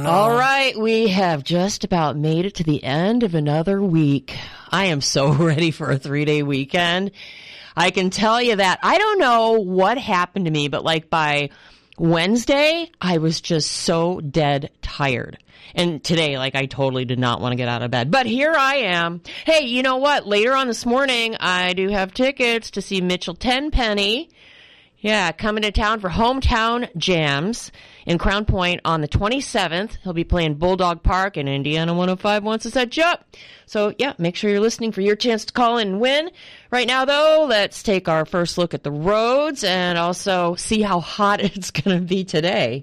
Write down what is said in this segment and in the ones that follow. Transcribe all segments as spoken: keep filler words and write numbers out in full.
no. All right, we have just about made it to the end of another week. I am so ready for a three-day weekend. I can tell you that. I don't know what happened to me, but like by Wednesday, I was just so dead tired. And today, like, I totally did not want to get out of bed. But here I am. Hey, you know what? Later on this morning, I do have tickets to see Mitchell Tenpenny. Yeah, coming to town for Hometown Jams in Crown Point on the twenty-seventh. He'll be playing Bulldog Park, and Indiana one oh five wants to set you up. So, yeah, make sure you're listening for your chance to call in and win. Right now, though, let's take our first look at the roads and also see how hot it's going to be today.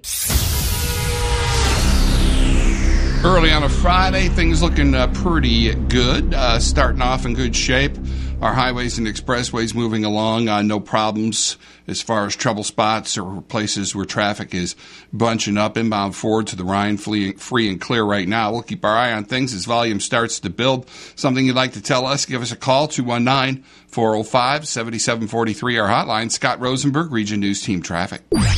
Early on a Friday, things looking uh, pretty good. Uh, starting off in good shape. Our highways and expressways moving along, uh, no problems as far as trouble spots or places where traffic is bunching up. Inbound forward to the Rhine, free and clear right now. We'll keep our eye on things as volume starts to build. Something you'd like to tell us, give us a call, two one nine, four oh five, seven seven four three, our hotline. Scott Rosenberg, Region News Team Traffic.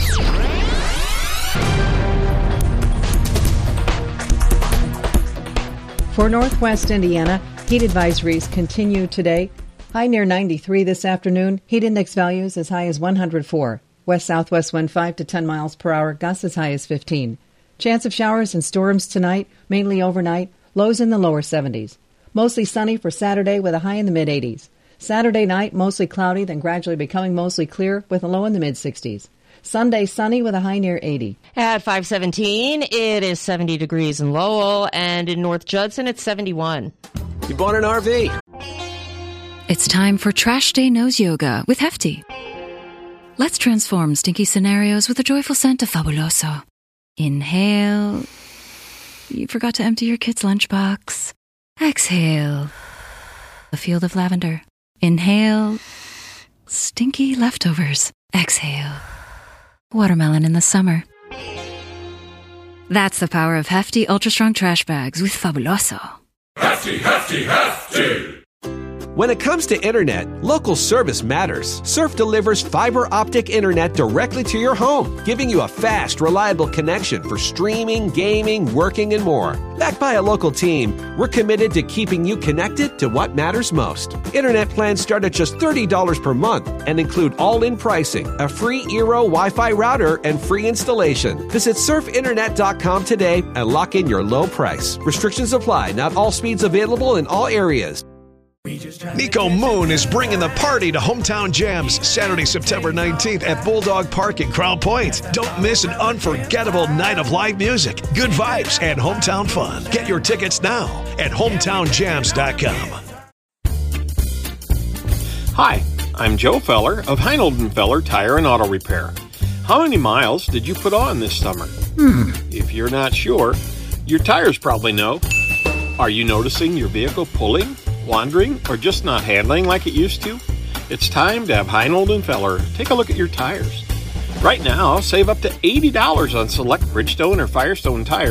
For Northwest Indiana, heat advisories continue today. High near ninety-three this afternoon. Heat index values as high as one hundred four. West-southwest wind five to ten miles per hour. Gusts as high as fifteen. Chance of showers and storms tonight, mainly overnight. Lows in the lower seventies. Mostly sunny for Saturday with a high in the mid-eighties. Saturday night, mostly cloudy, then gradually becoming mostly clear with a low in the mid-sixties. Sunday, sunny with a high near eighty. At five seventeen, it is seventy degrees in Lowell, and in North Judson, it's seventy-one. You bought an R V. It's time for Trash Day Nose Yoga with Hefty. Let's transform stinky scenarios with a joyful scent of Fabuloso. Inhale. You forgot to empty your kid's lunchbox. Exhale. A field of lavender. Inhale. Stinky leftovers. Exhale. Watermelon in the summer. That's the power of Hefty Ultra Strong Trash Bags with Fabuloso. Hefty, hefty, hefty! When it comes to internet, local service matters. Surf delivers fiber optic internet directly to your home, giving you a fast, reliable connection for streaming, gaming, working, and more. Backed by a local team, we're committed to keeping you connected to what matters most. Internet plans start at just thirty dollars per month and include all-in pricing, a free Eero Wi-Fi router, and free installation. Visit surf internet dot com today and lock in your low price. Restrictions apply. Not all speeds available in all areas. Nico Moon is bringing the party to Hometown Jams Saturday, September nineteenth at Bulldog Park in Crown Point. Don't miss an unforgettable night of live music, good vibes, and hometown fun. Get your tickets now at hometown jams dot com. Hi, I'm Joe Feller of Heinold and Feller Tire and Auto Repair. How many miles did you put on this summer? Hmm. If you're not sure, your tires probably know. Are you noticing your vehicle pulling, wandering, or just not handling like it used to? It's time to have Heinold and Feller take a look at your tires. Right now, save up to eighty dollars on select Bridgestone or Firestone tires